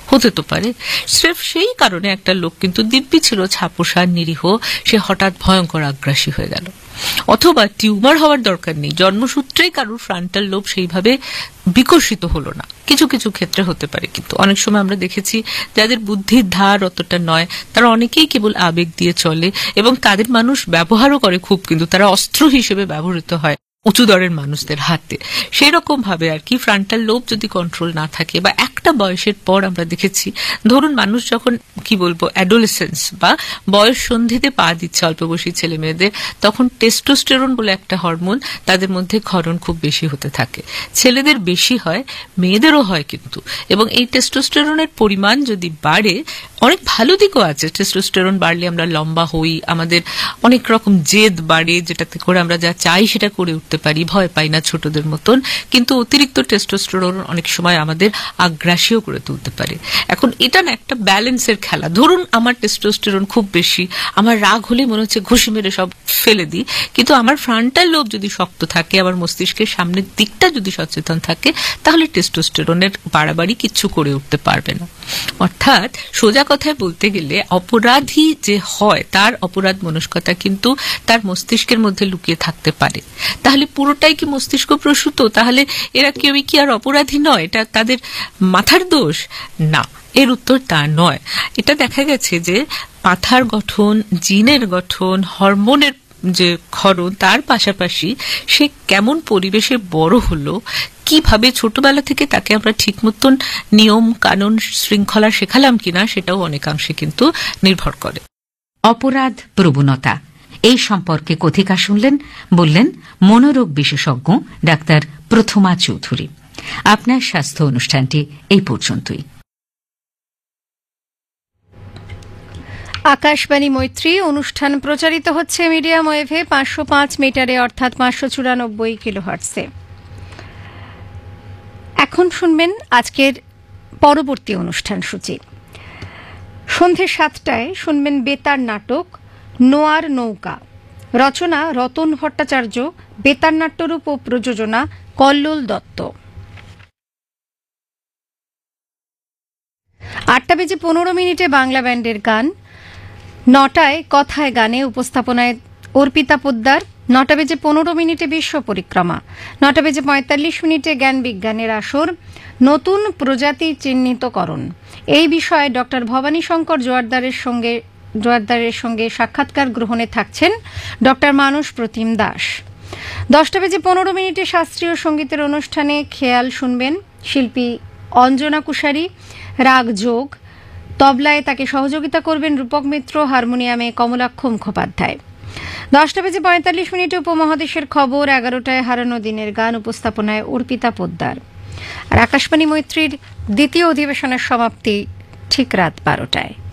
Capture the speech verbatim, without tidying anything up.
হতে তো পারে। স্রেফ সেই কারণে একটা লোক কিন্তু দিব্যি ছিল, ছাপোষা, নিরীহ, সে হঠাৎ ভয়ঙ্কর আগ্রাসী হয়ে গেল। অথবা টিউমার হওয়ার দরকার নেই, জন্মসূত্রেই কারোর ফ্রন্টাল লোব সেইভাবে বিকশিত হলো না, কিছু কিছু ক্ষেত্রে হতে পারে। কিন্তু অনেক সময় আমরা দেখেছি যাদের বুদ্ধির ধার অতটা নয়, তারা অনেকেই কেবল আবেগ দিয়ে চলে এবং তাদের মানুষ ব্যবহারও করে খুব, কিন্তু তারা অস্ত্র হিসেবে ব্যবহৃত হয় উঁচু দরের মানুষদের হাতে। সেই রকম ভাবে আর কি ফ্রন্টাল লোব যদি কন্ট্রোল না থাকে, বা একটা বয়সের পর আমরা দেখেছি, ধরুন মানুষ যখন কি বলবো অ্যাডোলেসেন্স বা বয়স সন্ধিতে পা দিচ্ছে অল্প বয়সী ছেলে মেয়েদের, তখন টেস্টোস্টেরন বলে একটা হরমোন তাদের মধ্যে ক্ষরণ খুব বেশি হতে থাকে। ছেলেদের বেশি হয়, মেয়েদেরও হয় কিন্তু। এবং এই টেস্টোস্টেরনের পরিমাণ যদি বাড়ে, অনেক ভালো দিকও আছে। টেস্টোস্টেরন বাড়লে আমরা লম্বা হই, আমাদের অনেক রকম জেদ বাড়ে, যেটাতে করে আমরা যা চাই সেটা করে উঠতে পারি, ভয় পাই না ছোটদের মতন। কিন্তু অতিরিক্ত টেস্টোস্টেরন অনেক সময় আমাদের আগ্রাসীও করে তুলতে পারে। এখন এটা না একটা ব্যালেন্সের খেলা। ধরুন আমার টেস্টোস্টেরন খুব বেশি, আমার রাগ হলে মনে হচ্ছে ঘুষি মেরে সব ফেলে দিই, কিন্তু আমার ফ্রন্টাল লোব যদি শক্ত থাকে, আমার মস্তিষ্কের সামনের দিকটা যদি সচেতন থাকে, তাহলে টেস্টোস্টেরনের বাড়াবাড়ি কিচ্ছু করে উঠতে পারবে না। অর্থাৎ সোজা কথায় বলতে গেলে অপরাধী যে হয় তার অপরাধ মনস্কতা কিন্তু তার মস্তিষ্কের মধ্যে লুকিয়ে থাকতে পারে। তাহলে পুরোটাই কি মস্তিষ্ক প্রসূত? তাহলে এরা কেউই কি আর অপরাধী নয়? এটা তাদের মাথার দোষ? না, এর উত্তর তা নয়। এটা দেখা গেছে যে মাথার গঠন, জিনের গঠন, হরমোনের যে ক্ষরণ, তার পাশাপাশি সে কেমন পরিবেশে বড় হলো, কিভাবে ছোটবেলা থেকে তাকে আমরা ঠিক মতন নিয়ম কানুন শৃঙ্খলা শেখালাম কিনা, সেটাও অনেকাংশে কিন্তু নির্ভর করে। অপরাধ প্রবণতা এই সম্পর্কে কথিকা শুনলেন, বললেন মনোরোগ বিশেষজ্ঞ ডাক্তার প্রথমা চৌধুরী। আপনার স্বাস্থ্য অনুষ্ঠানটি এই পর্যন্তই। আকাশবাণী মৈত্রী অনুষ্ঠান প্রচারিত হচ্ছে মিডিয়াম ওয়েভে পাঁচশো পাঁচ মিটারে, অর্থাৎ পাঁচশো চুরানব্বই কিলোহার্টসে। এখন শুনবেন আজকের পরবর্তী অনুষ্ঠান সূচি। সন্ধে সাতটায় শুনবেন বেতার নাটক নোয়ার নৌকা, রচনা রতন ভট্টাচার্য, বেতার নাট্যরূপ ও প্রযোজনা কল্লোল দত্ত। আটটা বেজে পনেরো মিনিটে বাংলা ব্যান্ডের গান, নটায় কথায় গানে উপস্থাপনায় অর্পিতা পোদ্দার, নটা বেজে পনেরো মিনিটে বিশ্ব পরিক্রমা, নটা বেজে পঁয়তাল্লিশ মিনিটে জ্ঞান বিজ্ঞানের আসর, নতুন প্রজাতি চিহ্নিতকরণ, এই বিষয়ে ডক্টর ভবানী শঙ্কর জোয়ারদারের সঙ্গে জোয়ারদারের সঙ্গে সাক্ষাৎকার গ্রহণে থাকছেন ডক্টর মানস প্রতিম দাস। দশটা বেজে পনেরো মিনিটে শাস্ত্রীয় সঙ্গীতের অনুষ্ঠানে খেয়াল শুনবেন, শিল্পী অঞ্জনা কুশারি, রাগ যোগ, তবলায় তাকে সহযোগিতা করবেন রূপক মিত্র, হারমোনিয়ামে কমলাক্ষ মুখোপাধ্যায়। দশটা বেজে পঁয়তাল্লিশ মিনিটে উপমহাদেশের খবর, এগারোটায় হারানো দিনের গান, উপস্থাপনায় অর্পিতা পোদ্দার। আর আকাশবাণী মৈত্রীর দ্বিতীয় অধিবেশনের সমাপ্তি ঠিক রাত বারোটায়।